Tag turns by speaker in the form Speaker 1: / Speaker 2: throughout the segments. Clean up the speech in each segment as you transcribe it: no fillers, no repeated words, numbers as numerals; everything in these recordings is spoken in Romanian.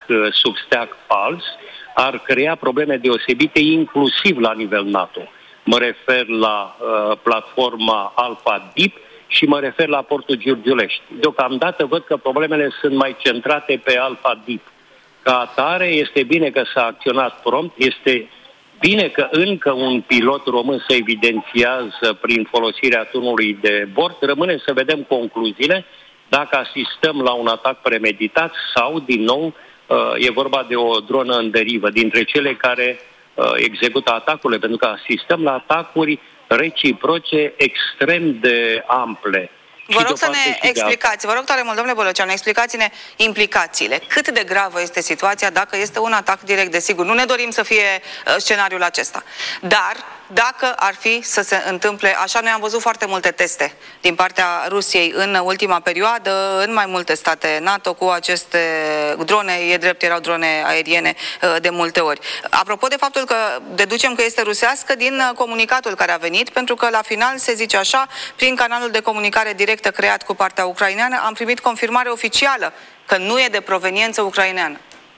Speaker 1: sub steag fals ar crea probleme deosebite, inclusiv la nivel NATO. Mă refer la platforma Alpha Deep și mă refer la portul Giurgiulești. Deocamdată văd că problemele sunt mai centrate pe Alpha Deep. Ca atare, este bine că s-a acționat prompt, este bine că încă un pilot român se evidențiază prin folosirea tunului de bord. Rămâne să vedem concluziile, dacă asistăm la un atac premeditat sau, din nou, e vorba de o dronă în derivă, dintre cele care execută atacurile, pentru că asistăm la atacuri reciproce extrem de ample.
Speaker 2: Vă rog să ne explicați, vă rog tare mult, domnule Boloceanu, explicați-ne implicațiile. Cât de gravă este situația dacă este un atac direct, desigur. Nu ne dorim să fie scenariul acesta. Dar dacă ar fi să se întâmple așa, noi am văzut foarte multe teste din partea Rusiei în ultima perioadă, în mai multe state NATO cu aceste drone, e drept, erau drone aeriene de multe ori. Apropo de faptul că deducem că este rusească din comunicatul care a venit, pentru că la final se zice așa, prin canalul de comunicare directă creat cu partea ucraineană, am primit confirmare oficială că nu e de proveniență ucraineană.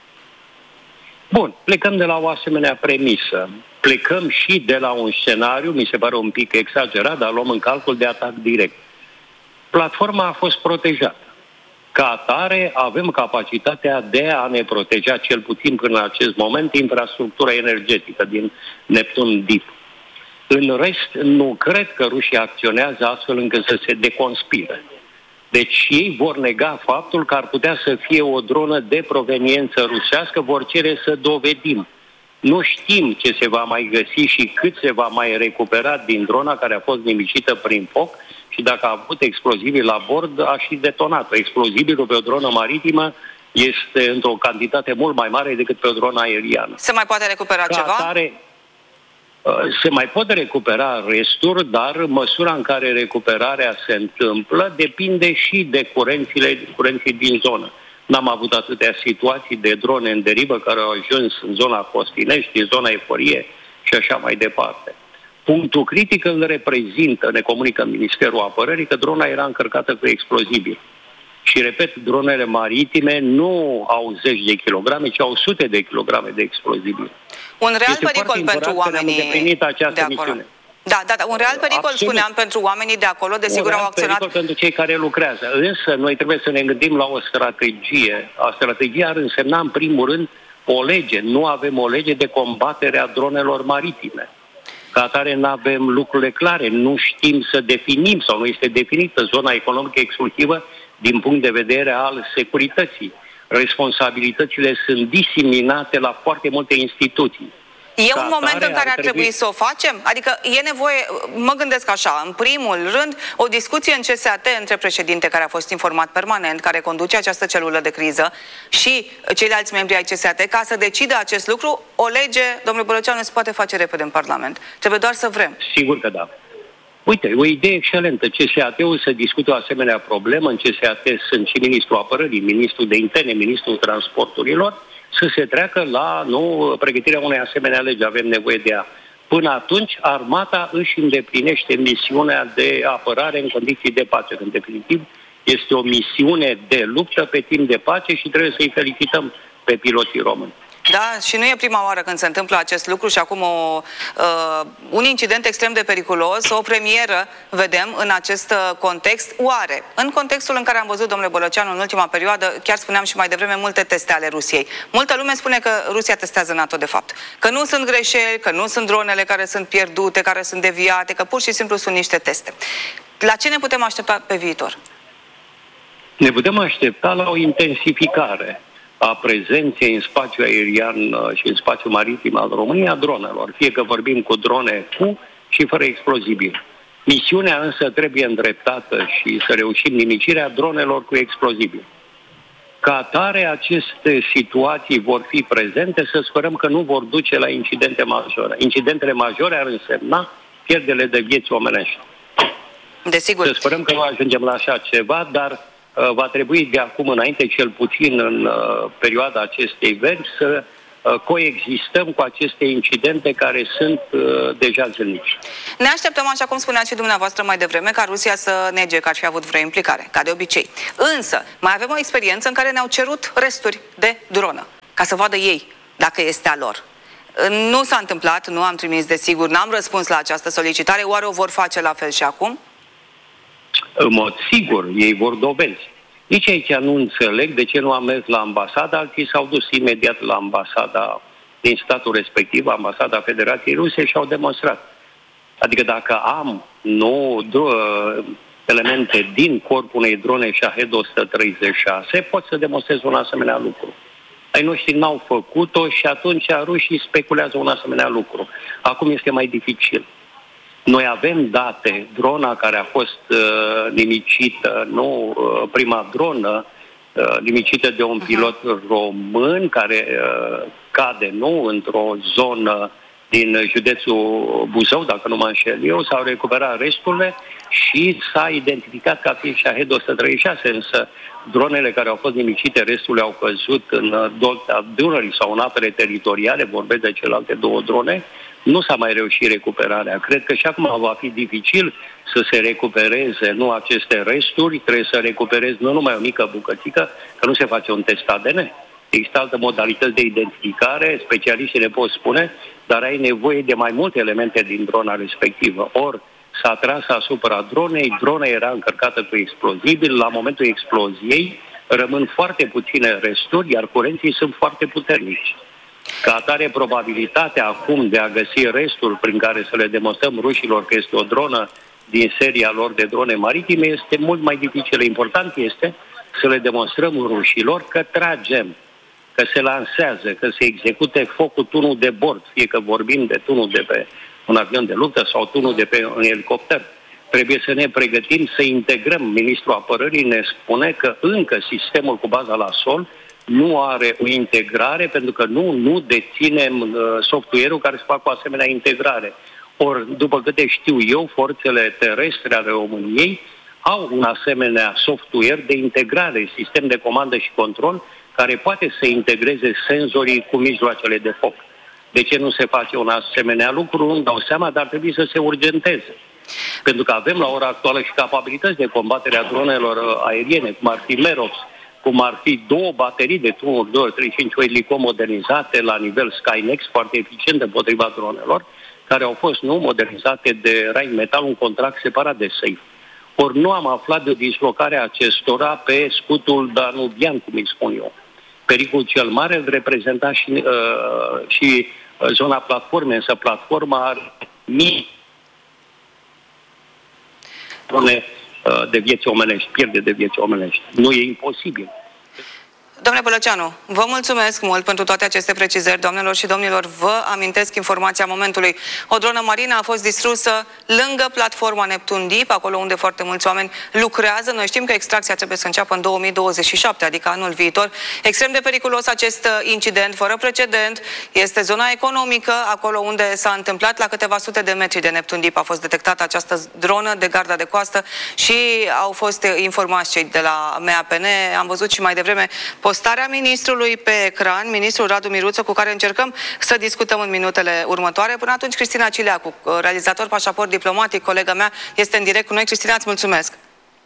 Speaker 1: Bun, plecăm de la o asemenea premisă. Plecăm și de la un scenariu, mi se pare un pic exagerat, dar luăm în calcul de atac direct. Platforma a fost protejată. Ca atare, avem capacitatea de a ne proteja, cel puțin până în acest moment, infrastructura energetică din Neptun Deep. În rest, nu cred că rușii acționează astfel încât să se deconspire. Deci ei vor nega faptul că ar putea să fie o dronă de proveniență rusească, vor cere să dovedim. Nu știm ce se va mai găsi și cât se va mai recupera din drona care a fost nimicită prin foc și dacă a avut explozibil la bord, a și detonat. Explozibilul pe o dronă maritimă este într-o cantitate mult mai mare decât pe o dronă aeriană.
Speaker 2: Se mai poate recupera ceva?
Speaker 1: Se mai pot recupera resturi, dar măsura în care recuperarea se întâmplă depinde și de curenții din zonă. N-am avut atâtea situații de drone în derivă care au ajuns în zona Costinești, în zona Eforie și așa mai departe. Punctul critic îl reprezintă, ne comunică Ministerul Apărării, că drona era încărcată cu explozibil. Și, repet, dronele maritime nu au zeci de kilograme, ci au sute de kilograme de explozibil.
Speaker 2: Un real pericol pentru oamenii de acolo. Da, un real pericol, spuneam, pentru oamenii de acolo, desigur au acționat. Un real pericol
Speaker 1: pentru cei care lucrează. Însă, noi trebuie să ne gândim la o strategie. Strategia ar însemna, în primul rând, o lege. Nu avem o lege de combatere a dronelor maritime. Ca atare nu avem lucrurile clare. Nu știm să definim sau nu este definită zona economică exclusivă din punct de vedere al securității. Responsabilitățile sunt diseminate la foarte multe instituții.
Speaker 2: E un moment în care ar trebui să o facem? Adică e nevoie, mă gândesc așa, în primul rând, o discuție în CSAT între președinte, care a fost informat permanent, care conduce această celulă de criză, și ceilalți membri ai CSAT, ca să decidă acest lucru. O lege, domnule Boloceanu, se poate face repede în Parlament. Trebuie doar să vrem.
Speaker 1: Sigur că da. Uite, o idee excelentă. CSAT-ul să discută o asemenea problemă. În CSAT sunt și Ministrul Apărării, Ministrul de Interne, Ministrul Transporturilor, să se treacă la pregătirea unei asemenea legi. Avem nevoie de ea. Până atunci, armata își îndeplinește misiunea de apărare în condiții de pace. În definitiv, este o misiune de luptă pe timp de pace și trebuie să-i felicităm pe piloții români.
Speaker 2: Da, și nu e prima oară când se întâmplă acest lucru și acum un incident extrem de periculos, o premieră, vedem, în acest context. Oare, în contextul în care am văzut, domnule Boloceanu, în ultima perioadă, chiar spuneam și mai devreme, multe teste ale Rusiei. Multă lume spune că Rusia testează NATO, de fapt. Că nu sunt greșeli, că nu sunt dronele care sunt pierdute, care sunt deviate, că pur și simplu sunt niște teste. La ce ne putem aștepta pe viitor?
Speaker 1: Ne putem aștepta la o intensificare a prezenței în spațiul aerian și în spațiul maritim al României a dronelor, fie că vorbim cu drone cu și fără explozibil. Misiunea însă trebuie îndreptată și să reușim nimicirea dronelor cu explozibil. Ca atare, aceste situații vor fi prezente, să sperăm că nu vor duce la incidente majore. Incidentele majore ar însemna pierderile de vieți omenești.
Speaker 2: Desigur.
Speaker 1: Să sperăm că nu ajungem la așa ceva, dar va trebui de acum înainte, cel puțin în perioada acestei veri, să coexistăm cu aceste incidente care sunt deja zilnice.
Speaker 2: Ne așteptăm, așa cum spuneați și dumneavoastră mai devreme, ca Rusia să nege că ar fi avut vreo implicare, ca de obicei. Însă, mai avem o experiență în care ne-au cerut resturi de dronă. ca să vadă ei dacă este a lor. Nu s-a întâmplat, nu am trimis, desigur, n-am răspuns la această solicitare. Oare o vor face la fel și acum?
Speaker 1: În mod sigur, ei vor dovezi. Nici aici nu înțeleg de ce nu am mers la ambasada, alții s-au dus imediat la ambasada din statul respectiv, ambasada Federației Ruse, și au demonstrat. Adică dacă am elemente din corpul unei drone Shahed 136, pot să demonstrez un asemenea lucru. Ai noștri n-au făcut-o și atunci rușii speculează un asemenea lucru. Acum este mai dificil. Noi avem date, drona care a fost nimicită, prima dronă nimicită de un pilot român care cade într-o zonă din județul Buzău, dacă nu mă înșel eu, s-au recuperat resturile și s-a identificat ca fiind Shahed 136, însă dronele care au fost nimicite, resturile au căzut în Delta Dunării sau în apele teritoriale, vorbesc de celelalte două drone, nu s-a mai reușit recuperarea. Cred că și acum va fi dificil să se recupereze aceste resturi, trebuie să recuperezi nu numai o mică bucățică, că nu se face un test ADN. Există alte modalități de identificare, specialiștii ne pot spune, dar ai nevoie de mai multe elemente din drona respectivă. Ori s-a tras asupra dronei, drona era încărcată cu explozibil, la momentul exploziei rămân foarte puține resturi, iar curenții sunt foarte puternici. Ca atare, probabilitatea acum de a găsi resturi prin care să le demonstrăm rușilor că este o dronă din seria lor de drone maritime este mult mai dificilă. Important este să le demonstrăm rușilor că tragem, că se lansează, că se execute focul tunul de bord, fie că vorbim de tunul de pe un avion de luptă sau tunul de pe un elicopter. Trebuie să ne pregătim să integrăm. Ministrul Apărării ne spune că încă sistemul cu baza la sol nu are o integrare, pentru că nu deținem software-ul care să facă o asemenea integrare. Ori, după câte știu eu, forțele terestre ale României au un asemenea software de integrare, sistem de comandă și control, care poate să integreze senzorii cu mijloacele de foc. De ce nu se face un asemenea lucru? Nu dau seama, dar trebuie să se urgenteze. Pentru că avem la ora actuală și capabilități de combatere a dronelor aeriene, cum ar fi Merox, cum ar fi 2 baterii de tunuri 235 Helicom modernizate la nivel Skynex, foarte eficiente împotriva dronelor, care au fost modernizate de Rheinmetall, un contract separat de SAFE. Ori nu am aflat de dislocarea acestora pe scutul danubian, cum îi spun eu. Pericolul cel mare îl reprezenta și zona platformei, însă platforma are mii de vieți omenești, pierde de vieți omenești. Nu e imposibil.
Speaker 2: Domnule Bălăceanu, vă mulțumesc mult pentru toate aceste precizări, doamnelor și domnilor. Vă amintesc informația momentului. O dronă marină a fost distrusă lângă platforma Neptun Deep, acolo unde foarte mulți oameni lucrează. Noi știm că extracția trebuie să înceapă în 2027, adică anul viitor. Extrem de periculos acest incident, fără precedent. Este zona economică, acolo unde s-a întâmplat, la câteva sute de metri de Neptun Deep a fost detectată această dronă de garda de coastă și au fost informați cei de la MAPN. Am văzut și mai devreme postarea ministrului pe ecran, ministrul Radu Miruță, cu care încercăm să discutăm în minutele următoare. Până atunci, Cristina Cileacu, realizator pașaport diplomatic, colega mea, este în direct cu noi. Cristina, îți mulțumesc!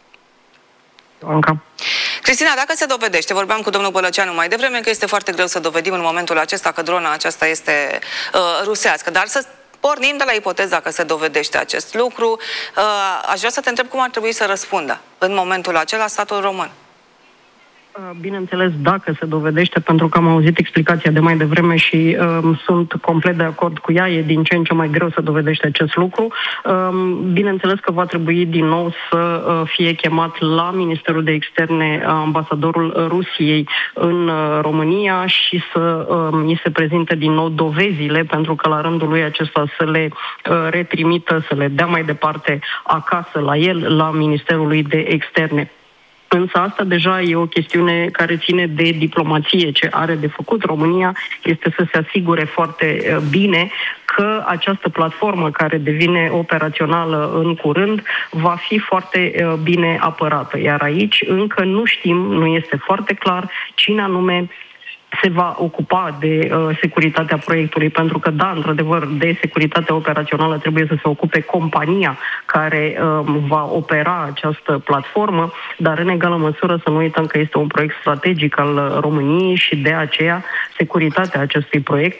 Speaker 3: Anca.
Speaker 2: Cristina, dacă se dovedește, vorbeam cu domnul Bălăceanu mai devreme, că este foarte greu să dovedim în momentul acesta că drona aceasta este rusească, dar să pornim de la ipoteza că se dovedește acest lucru, aș vrea să te întreb cum ar trebui să răspundă în momentul acela statul român.
Speaker 3: Bineînțeles, dacă se dovedește, pentru că am auzit explicația de mai devreme și sunt complet de acord cu ea, e din ce în ce mai greu să dovedește acest lucru. Bineînțeles că va trebui din nou să fie chemat la Ministerul de Externe ambasadorul Rusiei în România și să îi se prezinte din nou dovezile, pentru că la rândul lui acesta să le retrimită, să le dea mai departe acasă la el, la Ministerul lui de Externe. Însă asta deja e o chestiune care ține de diplomație. Ce are de făcut România este să se asigure foarte bine că această platformă care devine operațională în curând va fi foarte bine apărată. Iar aici încă nu știm, nu este foarte clar cine anume se va ocupa de securitatea proiectului, pentru că, da, într-adevăr, de securitatea operațională trebuie să se ocupe compania care va opera această platformă, dar în egală măsură să nu uităm că este un proiect strategic al României și de aceea securitatea acestui proiect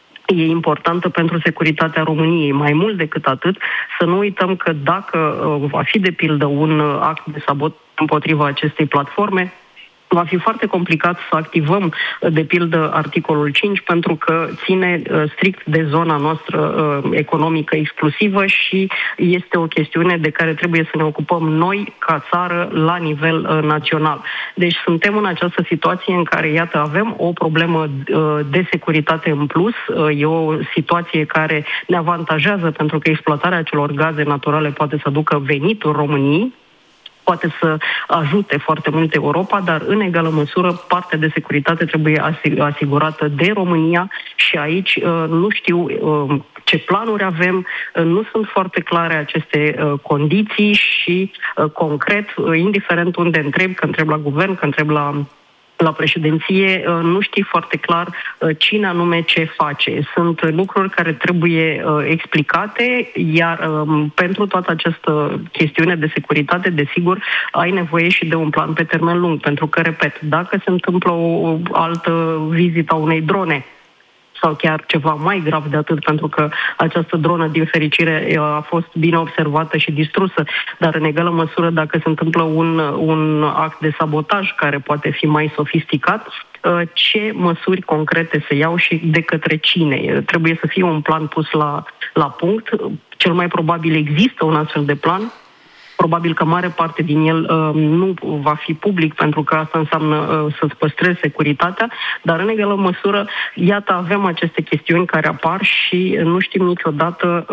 Speaker 3: e importantă pentru securitatea României. Mai mult decât atât, să nu uităm că dacă va fi de pildă un act de sabotaj împotriva acestei platforme, va fi foarte complicat să activăm, de pildă, articolul 5, pentru că ține strict de zona noastră economică exclusivă și este o chestiune de care trebuie să ne ocupăm noi, ca țară, la nivel național. Deci suntem în această situație în care, iată, avem o problemă de securitate în plus, e o situație care ne avantajează pentru că exploatarea acelor gaze naturale poate să aducă venituri României, poate să ajute foarte mult Europa, dar în egală măsură partea de securitate trebuie asigurată de România și aici nu știu ce planuri avem, nu sunt foarte clare aceste condiții și concret, indiferent unde întreb, că întreb la guvern, că întreb la președinție, nu știi foarte clar cine anume ce face. Sunt lucruri care trebuie explicate, iar pentru toată această chestiune de securitate, desigur, ai nevoie și de un plan pe termen lung, pentru că, repet, dacă se întâmplă o altă vizită a unei drone, sau chiar ceva mai grav de atât, pentru că această dronă, din fericire, a fost bine observată și distrusă, dar în egală măsură, dacă se întâmplă un act de sabotaj care poate fi mai sofisticat, ce măsuri concrete se iau și de către cine? Trebuie să fie un plan pus la punct. Cel mai probabil există un astfel de plan. Probabil că mare parte din el nu va fi public, pentru că asta înseamnă să-ți păstrezi securitatea, dar în egală măsură, iată, avem aceste chestiuni care apar și nu știm niciodată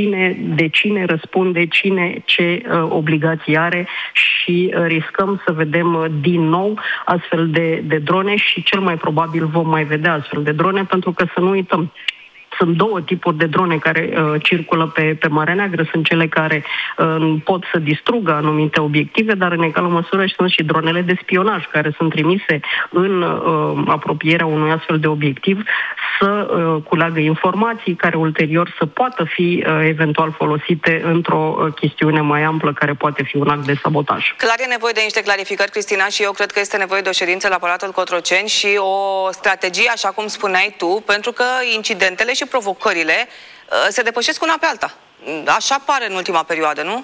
Speaker 3: de cine răspunde, cine ce obligații are și riscăm să vedem din nou astfel de drone și cel mai probabil vom mai vedea astfel de drone, pentru că să nu uităm, sunt două tipuri de drone care circulă pe Marea Neagră. Sunt cele care pot să distrugă anumite obiective, dar în egală măsură sunt și dronele de spionaj care sunt trimise în apropierea unui astfel de obiectiv să culeagă informații care ulterior să poată fi eventual folosite într-o chestiune mai amplă care poate fi un act de sabotaj.
Speaker 2: Clar e nevoie de niște clarificări, Cristina, și eu cred că este nevoie de o ședință la Palatul Cotroceni și o strategie, așa cum spuneai tu, pentru că incidentele și provocările se depășesc una pe alta. Așa pare în ultima perioadă, nu?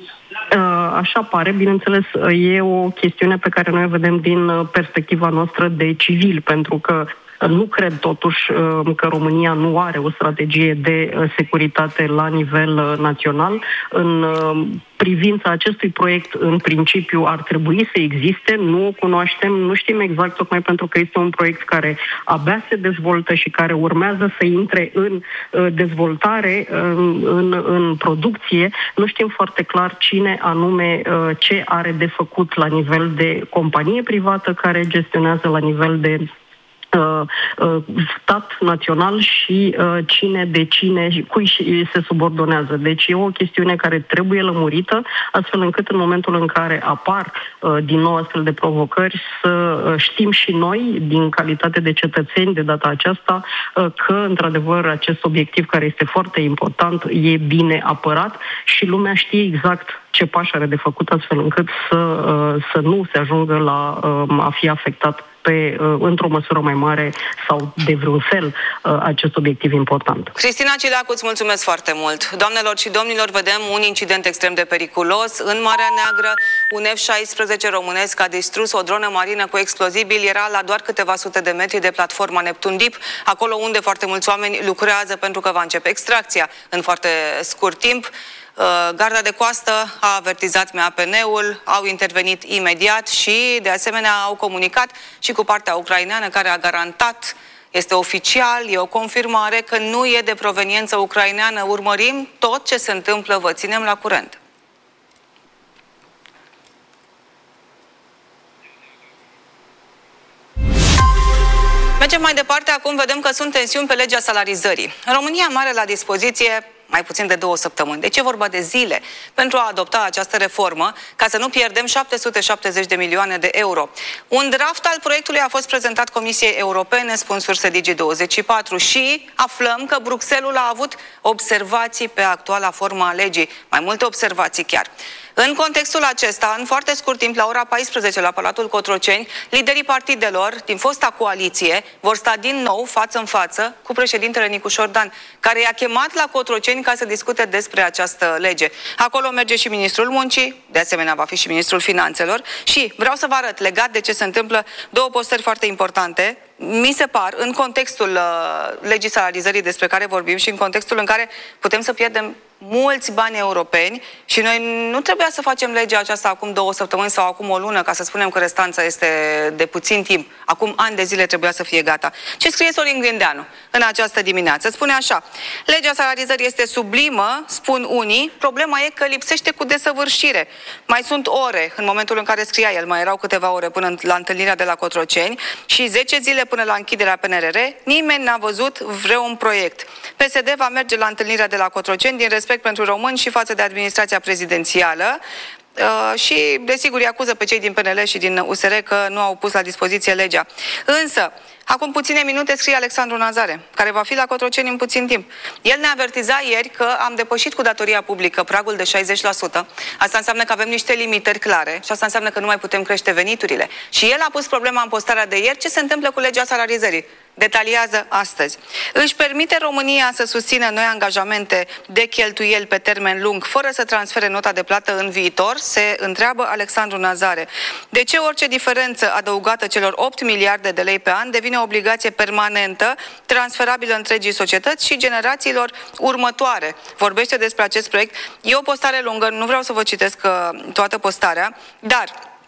Speaker 3: Așa pare, bineînțeles, e o chestiune pe care noi o vedem din perspectiva noastră de civil, pentru că nu cred totuși că România nu are o strategie de securitate la nivel național. În privința acestui proiect, în principiu, ar trebui să existe, nu o cunoaștem, nu știm exact, tocmai pentru că este un proiect care abia se dezvoltă și care urmează să intre în dezvoltare, în producție. Nu știm foarte clar cine anume ce are de făcut la nivel de companie privată care gestionează la nivel de stat național și cine de cine, cui se subordonează. Deci e o chestiune care trebuie lămurită, astfel încât în momentul în care apar din nou astfel de provocări să știm și noi, din calitate de cetățeni de data aceasta, că într-adevăr acest obiectiv, care este foarte important, e bine apărat și lumea știe exact ce pași are de făcut, astfel încât să nu se ajungă la a fi afectat într-o măsură mai mare sau de vreun fel acest obiectiv important.
Speaker 2: Cristina Cileacu, îți mulțumesc foarte mult. Doamnelor și domnilor, vedem un incident extrem de periculos în Marea Neagră. Un F-16 românesc a distrus o dronă marină cu explozibil. Era la doar câteva sute de metri de platforma Neptun Deep, acolo unde foarte mulți oameni lucrează pentru că va începe extracția în foarte scurt timp. Garda de coastă a avertizat MAPN-ul, au intervenit imediat și, de asemenea, au comunicat și cu partea ucraineană, care a garantat, este oficial, e o confirmare că nu e de proveniență ucraineană. Urmărim tot ce se întâmplă, vă ținem la curent. Mergem mai departe, acum vedem că sunt tensiuni pe legea salarizării. România are la dispoziție mai puțin de 2 săptămâni. Deci e vorba de zile pentru a adopta această reformă, ca să nu pierdem 770 de milioane de euro. Un draft al proiectului a fost prezentat Comisiei Europene, spun surse Digi24, și aflăm că Bruxelles a avut observații pe actuala formă a legii, mai multe observații chiar. În contextul acesta, în foarte scurt timp, la ora 14 la Palatul Cotroceni, liderii partidelor din fosta coaliție vor sta din nou față în față cu președintele Nicu Șordan, care i-a chemat la Cotroceni ca să discute despre această lege. Acolo merge și ministrul Muncii, de asemenea va fi și ministrul Finanțelor, și vreau să vă arăt, legat de ce se întâmplă, 2 postări foarte importante. Mi se par, în contextul legii salarizării despre care vorbim și în contextul în care putem să pierdem mulți bani europeni și noi nu trebuia să facem legea aceasta acum 2 săptămâni sau acum o lună ca să spunem că restanța este de puțin timp. Acum ani de zile trebuia să fie gata. Ce scrie Sorin Grindeanu în această dimineață? Spune așa: legea salarizării este sublimă, spun unii, problema e că lipsește cu desăvârșire. Mai sunt ore, în momentul în care scria el, mai erau câteva ore până la întâlnirea de la Cotroceni și 10 zile până la închiderea PNRR, nimeni n-a văzut vreun proiect. PSD va merge la întâlnirea de la Cotroceni din respect pentru români și față de administrația prezidențială și, desigur, îi acuză pe cei din PNL și din USR că nu au pus la dispoziție legea. Însă, acum puține minute scrie Alexandru Nazare, care va fi la Cotroceni în puțin timp. El ne avertiza ieri că am depășit cu datoria publică pragul de 60%. Asta înseamnă că avem niște limitări clare și asta înseamnă că nu mai putem crește veniturile. Și el a pus problema în postarea de ieri: ce se întâmplă cu legea salarizării. Detaliază astăzi. Își permite România să susțină noi angajamente de cheltuieli pe termen lung fără să transfere nota de plată în viitor? Se întreabă Alexandru Nazare. De ce orice diferență adăugată celor 8 miliarde de lei pe an devine o obligație permanentă, transferabilă întregii societăți și generațiilor următoare? Vorbește despre acest proiect. E o postare lungă, nu vreau să vă citesc toată postarea, dar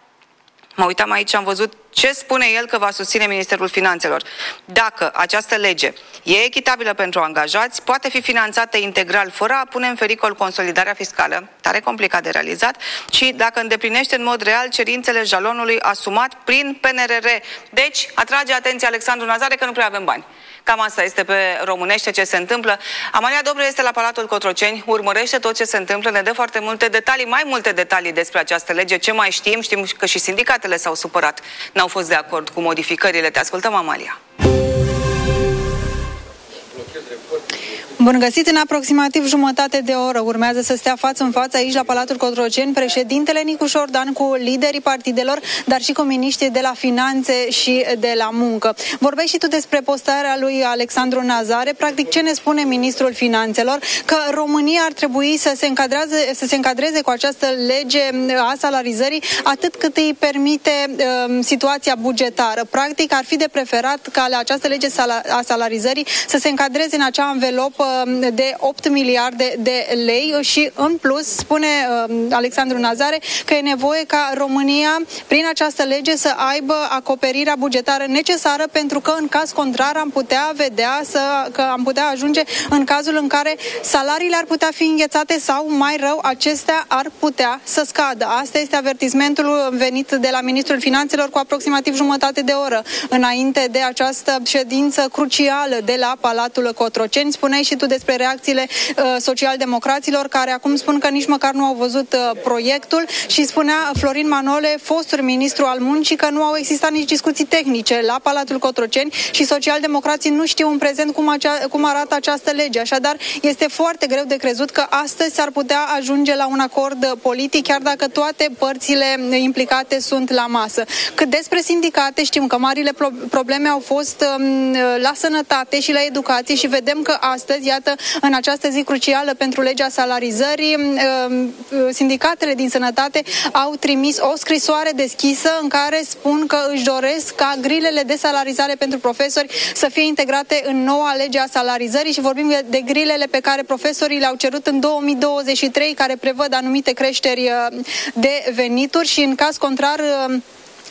Speaker 2: mă uitam aici, am văzut ce spune el că va susține Ministerul Finanțelor. Dacă această lege e echitabilă pentru angajați, poate fi finanțată integral fără a pune în pericol consolidarea fiscală, tare complicat de realizat, și dacă îndeplinește în mod real cerințele jalonului asumat prin PNRR. Deci, atrage atenția Alexandru Nazare că nu prea avem bani. Cam asta este pe românește ce se întâmplă. Amalia Dobre este la Palatul Cotroceni, urmărește tot ce se întâmplă, ne dă foarte multe detalii, mai multe detalii despre această lege. Ce mai știm? Știm că și sindicatele s-au supărat, n-au fost de acord cu modificările. Te ascultăm, Amalia.
Speaker 4: Bun găsit! În aproximativ jumătate de oră urmează să stea față în față aici la Palatul Cotroceni președintele Nicu Șordan cu liderii partidelor, dar și cu miniștrii de la Finanțe și de la Muncă. Vorbești și tu despre postarea lui Alexandru Nazare. Practic, ce ne spune ministrul Finanțelor? Că România ar trebui să se încadreze cu această lege a salarizării atât cât îi permite situația bugetară. Practic, ar fi de preferat ca la această lege a salarizării să se încadreze în acea anvelopă de 8 miliarde de lei și, în plus, spune Alexandru Nazare că e nevoie ca România, prin această lege, să aibă acoperirea bugetară necesară, pentru că, în caz contrar, am putea vedea că am putea ajunge în cazul în care salariile ar putea fi înghețate sau, mai rău, acestea ar putea să scadă. Asta este avertismentul venit de la Ministrul Finanțelor cu aproximativ jumătate de oră înainte de această ședință crucială de la Palatul Cotroceni. Spuneai și tu despre reacțiile socialdemocraților, care acum spun că nici măcar nu au văzut proiectul, și spunea Florin Manole, fostul ministru al muncii, că nu au existat nici discuții tehnice la Palatul Cotroceni și socialdemocrații nu știu în prezent cum arată această lege. Așadar, este foarte greu de crezut că astăzi s-ar putea ajunge la un acord politic, chiar dacă toate părțile implicate sunt la masă. Cât despre sindicate, știm că marile probleme au fost la sănătate și la educație și vedem că astăzi, iată, în această zi crucială pentru legea salarizării, sindicatele din sănătate au trimis o scrisoare deschisă în care spun că își doresc ca grilele de salarizare pentru profesori să fie integrate în noua lege a salarizării și vorbim de grilele pe care profesorii le-au cerut în 2023, care prevăd anumite creșteri de venituri și, în caz contrar,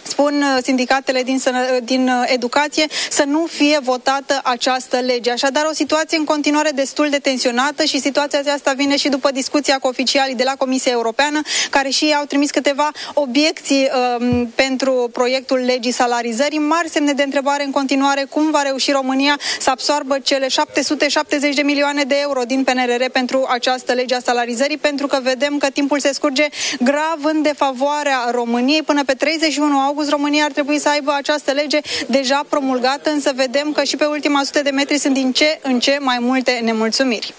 Speaker 4: spun sindicatele din educație, să nu fie votată această lege. Așadar, o situație în continuare destul de tensionată și situația aceasta vine și după discuția cu oficialii de la Comisia Europeană, care și ei au trimis câteva obiecții pentru proiectul legii salarizării. Mari semne de întrebare în continuare: cum va reuși România să absoarbă cele 770 de milioane de euro din PNRR pentru această lege a salarizării, pentru că vedem că timpul se scurge grav în defavoarea României. Până pe 31 august România ar trebui să aibă această lege deja promulgată, însă vedem că și pe ultima 100 de metri sunt din ce în ce mai multe nemulțumiri.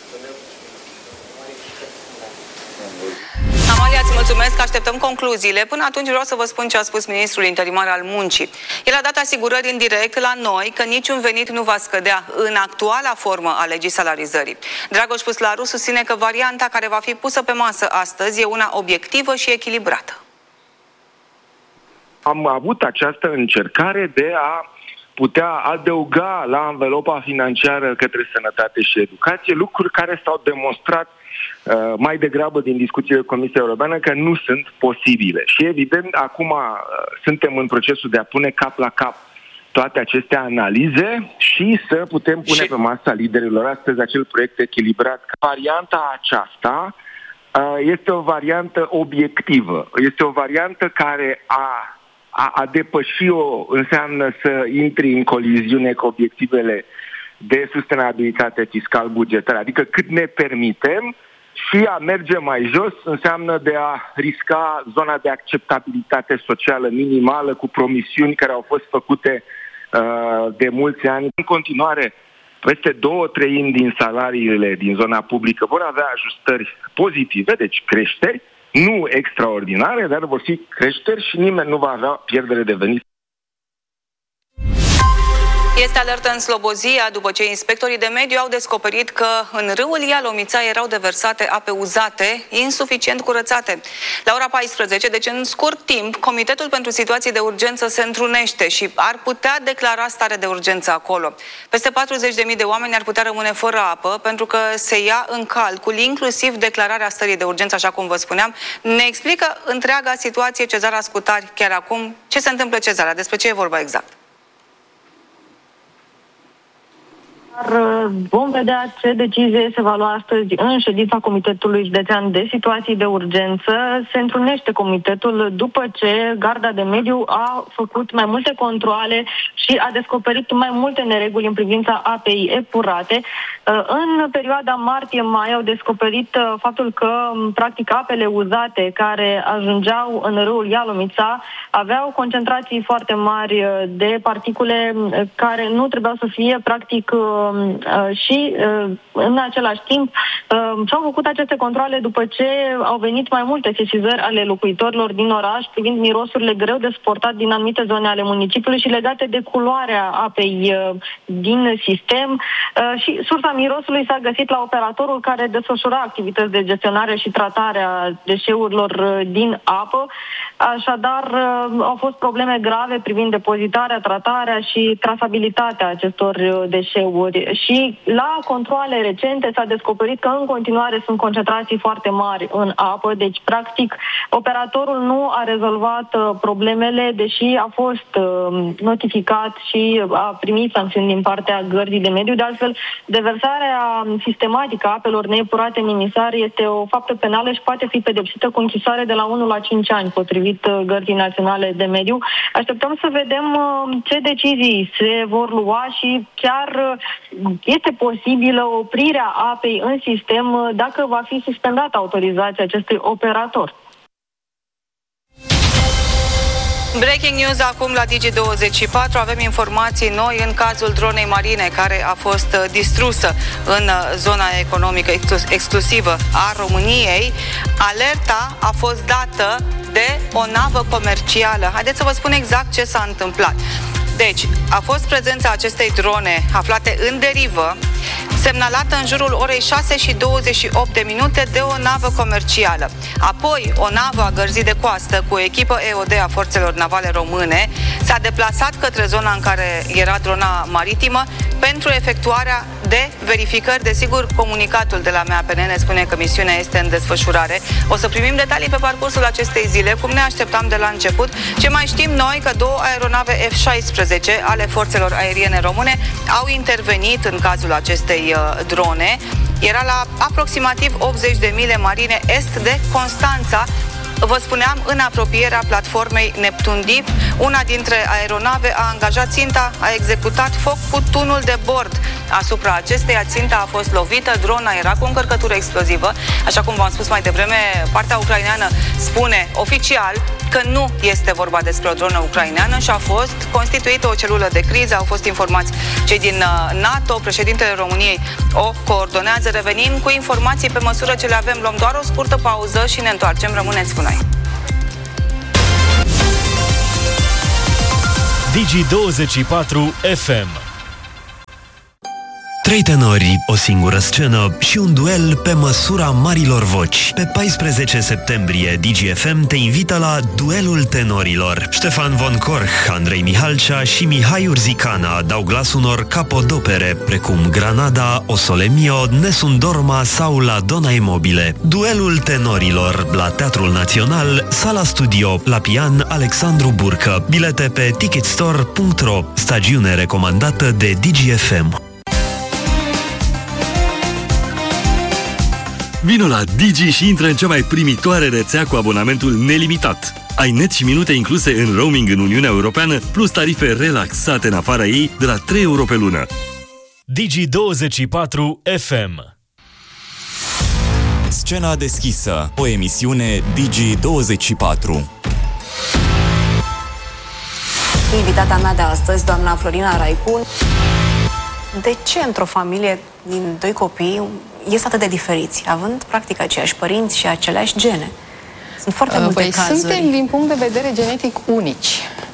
Speaker 2: Amalia, îți mulțumesc, așteptăm concluziile. Până atunci vreau să vă spun ce a spus ministrul interimar al muncii. El a dat asigurări în direct la noi că niciun venit nu va scădea în actuala formă a legii salarizării. Dragoș Puslaru susține că varianta care va fi pusă pe masă astăzi e una obiectivă și echilibrată.
Speaker 5: Am avut această încercare de a putea adăuga la anvelopa financiară către sănătate și educație lucruri care s-au demonstrat mai degrabă din discuțiile Comisiei Europene că nu sunt posibile. Și evident, acum suntem în procesul de a pune cap la cap toate aceste analize și să putem pune pe masa liderilor astăzi acel proiect echilibrat. Varianta aceasta este o variantă obiectivă. Este o variantă care a depăși-o înseamnă să intri în coliziune cu obiectivele de sustenabilitate fiscal-bugetară, adică cât ne permitem, și a merge mai jos înseamnă de a risca zona de acceptabilitate socială minimală cu promisiuni care au fost făcute de mulți ani. În continuare, peste 2/3 din salariile din zona publică vor avea ajustări pozitive, deci creșteri, nu extraordinare, dar vor fi creșteri și nimeni nu va avea pierdere de venit.
Speaker 2: Este alertă în Slobozia după ce inspectorii de mediu au descoperit că în râul Ialomița erau deversate ape uzate, insuficient curățate. La ora 14, deci în scurt timp, Comitetul pentru Situații de Urgență se întrunește și ar putea declara stare de urgență acolo. Peste 40.000 de oameni ar putea rămâne fără apă pentru că se ia în calcul inclusiv declararea stării de urgență, așa cum vă spuneam. Ne explică întreaga situație Cezara Scutari chiar acum. Ce se întâmplă, Cezara? Despre ce e vorba exact?
Speaker 3: Vom vedea ce decizie se va lua astăzi în ședința Comitetului Județean de Situații de Urgență. Se întrunește comitetul după ce Garda de Mediu a făcut mai multe controale și a descoperit mai multe nereguli în privința apei epurate. În perioada martie-mai au descoperit faptul că, practic, apele uzate care ajungeau în râul Ialomița aveau concentrații foarte mari de particule care nu trebuiau să fie, practic, și în același timp și-au făcut aceste controale după ce au venit mai multe sesizări ale locuitorilor din oraș privind mirosurile greu de suportat din anumite zone ale municipiului și legate de culoarea apei din sistem și sursa mirosului s-a găsit la operatorul care desfășura activități de gestionare și tratare a deșeurilor din apă. Așadar, au fost probleme grave privind depozitarea, tratarea și trasabilitatea acestor deșeuri. Și la controale recente s-a descoperit că în continuare sunt concentrații foarte mari în apă, deci practic operatorul nu a rezolvat problemele, deși a fost notificat și a primit sancțiuni din partea Gărzii de Mediu. De altfel, deversarea sistematică a apelor neepurate în emisar este o faptă penală și poate fi pedepsită cu închisoare de la 1 la 5 ani, potrivit Gărzii Naționale de Mediu. Așteptăm să vedem ce decizii se vor lua și chiar este posibilă oprirea apei în sistem dacă va fi suspendată autorizația acestui operator.
Speaker 2: Breaking news acum la Digi24. Avem informații noi în cazul dronei marine care a fost distrusă în zona economică exclusivă a României. Alerta a fost dată de o navă comercială. Haideți să vă spun exact ce s-a întâmplat. Deci, a fost prezența acestei drone aflate în derivă, semnalată în jurul orei 6:28 de o navă comercială. Apoi, o navă a Gărzii de Coastă cu o echipă EOD a Forțelor Navale Române s-a deplasat către zona în care era drona maritimă pentru efectuarea de verificări. Desigur, comunicatul de la MAPN ne spune că misiunea este în desfășurare. O să primim detalii pe parcursul acestei zile, cum ne așteptam de la început. Ce mai știm noi, că 2 aeronave F-16 ale forțelor aeriene române au intervenit în cazul acestei drone. Era la aproximativ 80 de mile marine est de Constanța. Vă spuneam, în apropierea platformei Neptun Deep. Una dintre aeronave a angajat ținta, a executat foc cu tunul de bord. Asupra acesteia, ținta a fost lovită, drona era cu încărcătură explozivă. Așa cum v-am spus mai devreme, partea ucraineană spune oficial că nu este vorba despre o dronă ucraineană și a fost constituită o celulă de criză, au fost informați cei din NATO, președintele României o coordonează. Revenim cu informații pe măsură ce le avem, luăm doar o scurtă pauză și ne întoarcem, rămâneți cu noi.
Speaker 6: Digi24 FM.
Speaker 7: 3 tenori, o singură scenă și un duel pe măsura marilor voci. Pe 14 septembrie, DGFM te invită la Duelul Tenorilor. Ștefan von Korch, Andrei Mihalcea și Mihai Urzicana dau glas unor capodopere, precum Granada, O Sole Mio, Nessun Dorma sau La Donna Immobile. Duelul Tenorilor, la Teatrul Național, Sala Studio, la pian Alexandru Burcă. Bilete pe ticketstore.ro. Stagiune recomandată de DGFM.
Speaker 8: Vino la Digi și intră în cea mai primitoare rețea cu abonamentul nelimitat. Ai net și minute incluse în roaming în Uniunea Europeană, plus tarife relaxate în afara ei de la 3 euro pe lună.
Speaker 6: Digi24 FM.
Speaker 9: Scena deschisă, o emisiune Digi24.
Speaker 10: Invitata mea de astăzi, doamna Florina Raicu. De ce într-o familie din 2 copii este atât de diferiți, având practic aceiași părinți și aceleași gene? Sunt foarte multe cazuri.
Speaker 11: Suntem din punct de vedere genetic unici.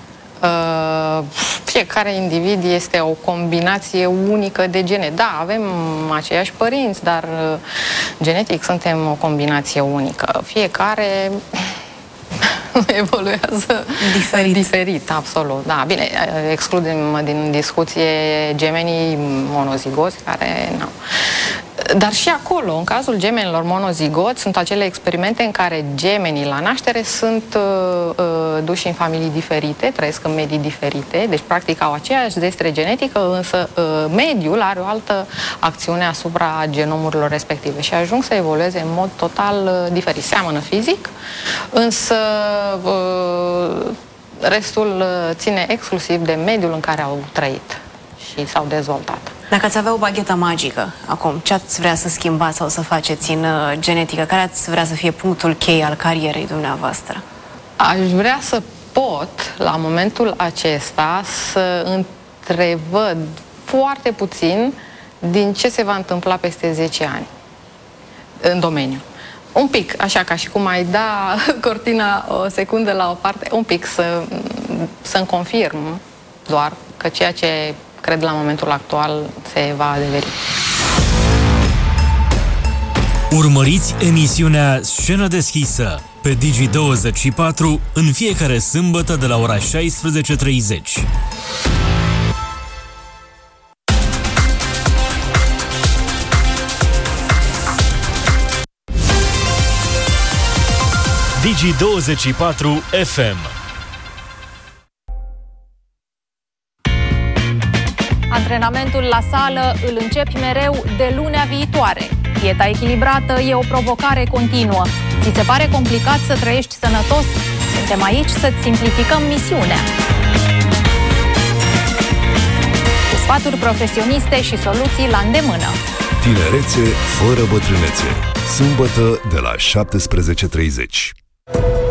Speaker 11: Fiecare individ este o combinație unică de gene. Da, avem aceiași părinți, dar genetic suntem o combinație unică. Fiecare evoluează diferit, absolut. Da, bine, excludem din discuție gemenii monozigoți care nu. Dar și acolo, în cazul gemenilor monozigoți, sunt acele experimente în care gemenii la naștere sunt duși în familii diferite, trăiesc în medii diferite, deci practic au aceeași destre genetică, însă mediul are o altă acțiune asupra genomurilor respective și ajung să evolueze în mod total diferit. Seamănă fizic, însă restul ține exclusiv de mediul în care au trăit și s-au dezvoltat.
Speaker 10: Dacă ați avea o baghetă magică acum, ce ați vrea să schimbați sau să faceți în genetică? Care ați vrea să fie punctul cheie al carierei dumneavoastră?
Speaker 11: Aș vrea să pot, la momentul acesta, să întrevăd foarte puțin din ce se va întâmpla peste 10 ani în domeniu. Un pic, așa ca și cum ai da cortina o secundă la o parte, un pic să-mi confirm doar că ceea ce cred la momentul actual se va adeveri.
Speaker 6: Urmăriți emisiunea Scenă deschisă pe Digi24 în fiecare sâmbătă de la ora 16:30. Digi24 FM.
Speaker 12: Antrenamentul la sală îl începi mereu de lunea viitoare. Dieta echilibrată e o provocare continuă. Ți se pare complicat să trăiești sănătos? Suntem aici să-ți simplificăm misiunea. Cu sfaturi profesioniste și soluții la îndemână.
Speaker 13: Tinerețe fără bătrânețe. Sâmbătă de la 17:30.